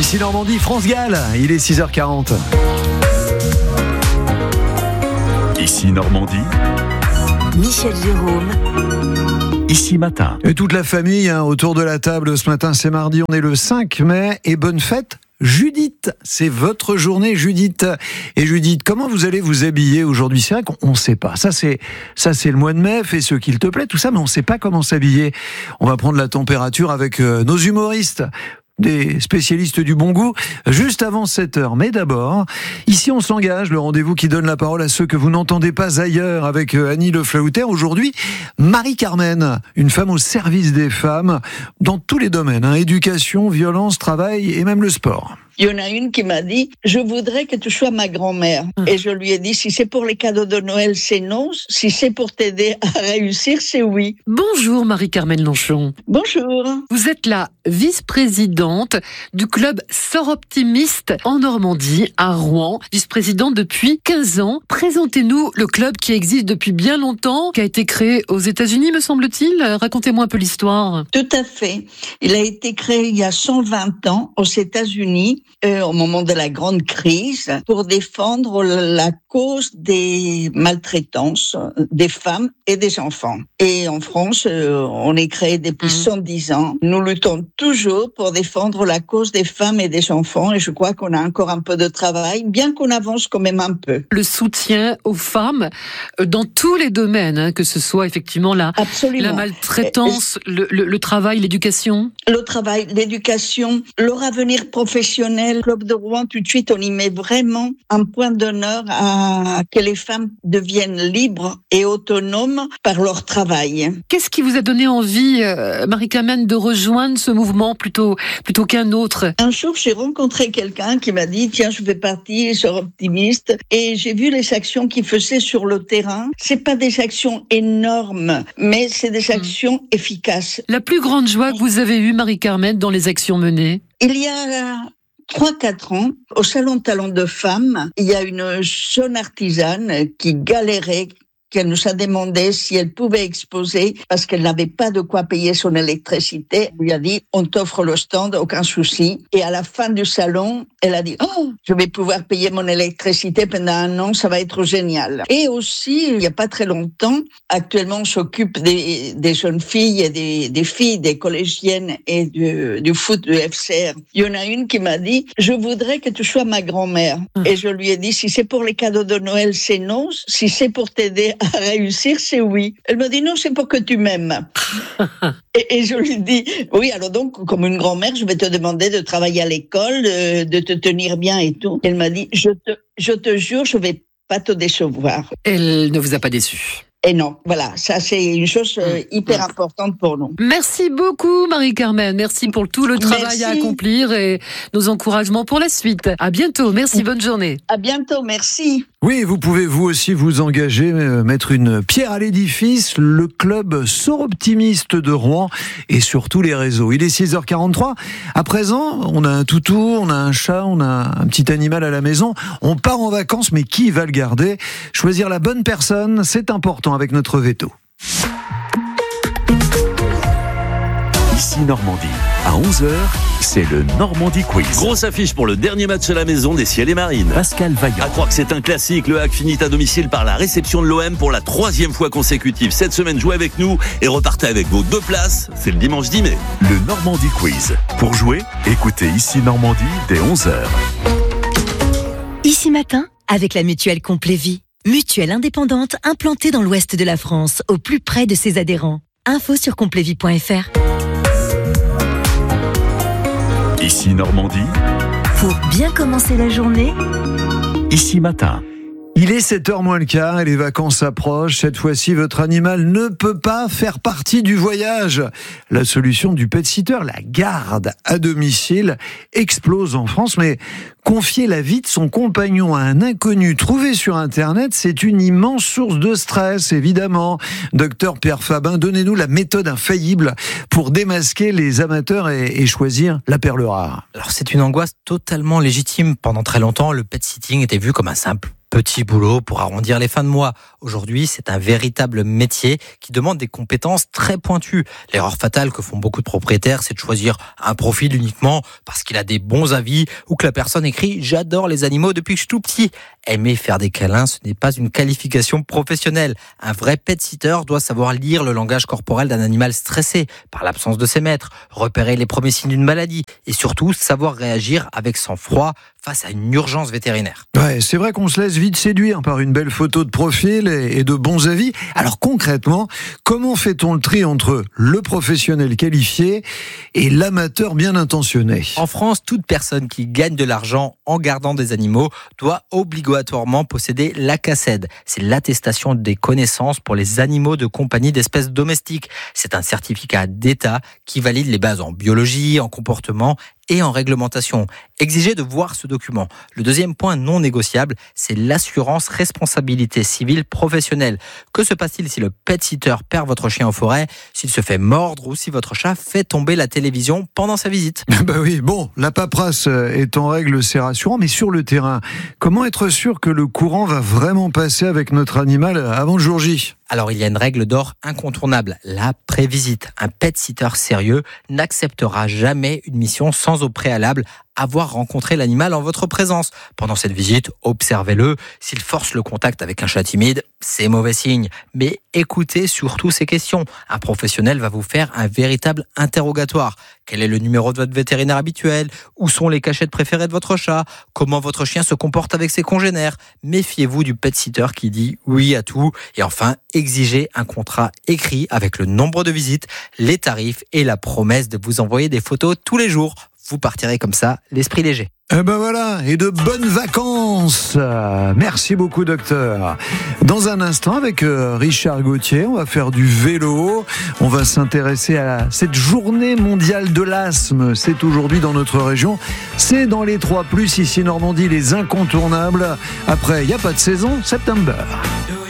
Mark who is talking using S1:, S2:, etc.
S1: Ici Normandie, France Gall, il est 6h40.
S2: Ici Normandie,
S3: Michel Jérôme.
S2: Ici Matin.
S1: Et toute la famille autour de la table ce matin, c'est mardi, on est le 5 mai et bonne fête Judith, c'est votre journée Judith. Et Judith, comment vous allez vous habiller aujourd'hui? C'est vrai qu'on ne sait pas. Ça c'est le mois de mai, fais ce qu'il te plaît, tout ça, mais on ne sait pas comment s'habiller. On va prendre la température avec nos humoristes, des spécialistes du bon goût, juste avant 7h. Mais d'abord, ici on s'engage, le rendez-vous qui donne la parole à ceux que vous n'entendez pas ailleurs, avec Annie Le Flaoutert. Aujourd'hui, Marie-Carmen, une femme au service des femmes dans tous les domaines, éducation, violence, travail et même le sport.
S4: Il y en a une qui m'a dit « Je voudrais que tu sois ma grand-mère ». Et je lui ai dit « Si c'est pour les cadeaux de Noël, c'est non. Si c'est pour t'aider à réussir, c'est oui ».
S5: Bonjour Marie-Carmen Lonchon.
S4: Bonjour.
S5: Vous êtes la vice-présidente du club Sœurs Optimistes en Normandie, à Rouen. Vice-présidente depuis 15 ans. Présentez-nous le club qui existe depuis bien longtemps, qui a été créé aux États-Unis, me semble-t-il. Racontez-moi un peu l'histoire.
S4: Tout à fait. Il a été créé il y a 120 ans aux États-Unis. Au moment de la grande crise, pour défendre la cause des maltraitances des femmes et des enfants. Et en France, on est créé depuis 110 ans. Nous luttons toujours pour défendre la cause des femmes et des enfants, et je crois qu'on a encore un peu de travail, bien qu'on avance quand même un peu.
S5: Le soutien aux femmes dans tous les domaines, que ce soit effectivement la maltraitance, le travail, l'éducation.
S4: Le travail, l'éducation, leur avenir professionnel. Club de Rouen, tout de suite, on y met vraiment un point d'honneur à que les femmes deviennent libres et autonomes par leur travail.
S5: Qu'est-ce qui vous a donné envie, Marie-Carmen, de rejoindre ce mouvement plutôt qu'un autre?
S4: Un jour, j'ai rencontré quelqu'un qui m'a dit « Tiens, je fais partie, Sœurs Optimistes » et j'ai vu les actions qu'ils faisaient sur le terrain. C'est pas des actions énormes, mais c'est des actions efficaces.
S5: La plus grande joie que vous avez eue, Marie-Carmen, dans les actions menées?
S4: Il y a 3-4 ans, au Salon de Talent de Femmes, il y a une jeune artisane qui galérait, qu'elle nous a demandé si elle pouvait exposer parce qu'elle n'avait pas de quoi payer son électricité. Elle lui a dit, on t'offre le stand, aucun souci. Et à la fin du salon, elle a dit, oh, je vais pouvoir payer mon électricité pendant 1 an, ça va être génial. Et aussi, il n'y a pas très longtemps, actuellement, on s'occupe des jeunes filles et des filles, des collégiennes et du foot du FCR. Il y en a une qui m'a dit, je voudrais que tu sois ma grand-mère. Et je lui ai dit, si c'est pour les cadeaux de Noël, c'est non. Si c'est pour t'aider à réussir, c'est oui. Elle m'a dit non, c'est pour que tu m'aimes. et je lui dis oui, alors donc, comme une grand-mère, je vais te demander de travailler à l'école, de te tenir bien et tout. Elle m'a dit, je te jure, je vais pas te décevoir.
S5: Elle ne vous a pas déçu?
S4: Et non, voilà, ça c'est une chose hyper importante pour nous.
S5: Merci beaucoup Marie-Carmen, merci pour tout le travail à accomplir et nos encouragements pour la suite. À bientôt, merci, bonne journée.
S4: À bientôt, merci.
S1: Oui, vous pouvez vous aussi vous engager, mettre une pierre à l'édifice, le club Sœurs Optimistes de Rouen et sur tous les réseaux. Il est 6h43. À présent, on a un toutou, on a un chat, on a un petit animal à la maison. On part en vacances, mais qui va le garder? Choisir la bonne personne, c'est important avec notre veto.
S2: Ici Normandie. À 11h, c'est le Normandie Quiz.
S6: Grosse affiche pour le dernier match à la maison des Ciels et Marines.
S2: Pascal Vaillant.
S6: À croire que c'est un classique, le Hack finit à domicile par la réception de l'OM pour la 3e fois consécutive. Cette semaine, jouez avec nous et repartez avec vos 2 places. C'est le dimanche 10 mai.
S2: Le Normandie Quiz. Pour jouer, écoutez Ici Normandie dès 11h.
S3: Ici Matin, avec la mutuelle Complet Vie. Mutuelle indépendante implantée dans l'ouest de la France, au plus près de ses adhérents. Info sur completvie.fr.
S2: Ici Normandie.
S3: Pour bien commencer la journée,
S2: Ici Matin.
S1: Il est 7h moins le quart et les vacances approchent. Cette fois-ci, votre animal ne peut pas faire partie du voyage. La solution du pet-sitter, la garde à domicile, explose en France. Mais confier la vie de son compagnon à un inconnu trouvé sur Internet, c'est une immense source de stress, évidemment. Docteur Pierre Fabin, donnez-nous la méthode infaillible pour démasquer les amateurs et choisir la perle rare.
S7: Alors c'est une angoisse totalement légitime. Pendant très longtemps, le pet-sitting était vu comme un simple petit boulot pour arrondir les fins de mois. Aujourd'hui, c'est un véritable métier qui demande des compétences très pointues. L'erreur fatale que font beaucoup de propriétaires, c'est de choisir un profil uniquement parce qu'il a des bons avis ou que la personne écrit « J'adore les animaux depuis que je suis tout petit ». Aimer faire des câlins, ce n'est pas une qualification professionnelle. Un vrai pet-sitter doit savoir lire le langage corporel d'un animal stressé par l'absence de ses maîtres, repérer les premiers signes d'une maladie et surtout savoir réagir avec sang-froid face à une urgence vétérinaire.
S1: Ouais, c'est vrai qu'on se laisse vite séduire par une belle photo de profil et de bons avis. Alors concrètement, comment fait-on le tri entre le professionnel qualifié et l'amateur bien intentionné ?
S7: En France, toute personne qui gagne de l'argent en gardant des animaux doit obligatoirement posséder l'ACACED. C'est l'attestation des connaissances pour les animaux de compagnie d'espèces domestiques. C'est un certificat d'État qui valide les bases en biologie, en comportement et en réglementation. Exigez de voir ce document. Le deuxième point non négociable, c'est l'assurance responsabilité civile professionnelle. Que se passe-t-il si le pet-sitter perd votre chien en forêt, s'il se fait mordre ou si votre chat fait tomber la télévision pendant sa visite ?
S1: Bah oui, bon, la paperasse est en règle, c'est rassurant, mais sur le terrain, comment être sûr que le courant va vraiment passer avec notre animal avant le jour J ?
S7: Alors, il y a une règle d'or incontournable, la prévisite. Un pet-sitter sérieux n'acceptera jamais une mission sans au préalable avoir rencontré l'animal en votre présence. Pendant cette visite, observez-le. S'il force le contact avec un chat timide, c'est mauvais signe. Mais écoutez surtout ces questions. Un professionnel va vous faire un véritable interrogatoire. Quel est le numéro de votre vétérinaire habituel ? Où sont les cachettes préférées de votre chat ? Comment votre chien se comporte avec ses congénères ? Méfiez-vous du pet-sitter qui dit oui à tout. Et enfin, exigez un contrat écrit avec le nombre de visites, les tarifs et la promesse de vous envoyer des photos tous les jours. Vous partirez comme ça, l'esprit léger.
S1: Eh ben voilà, et de bonnes vacances. Merci beaucoup, docteur. Dans un instant, avec Richard Gauthier, on va faire du vélo. On va s'intéresser à cette journée mondiale de l'asthme. C'est aujourd'hui dans notre région. C'est dans les 3+, ici Normandie, les incontournables. Après, il n'y a pas de saison, September.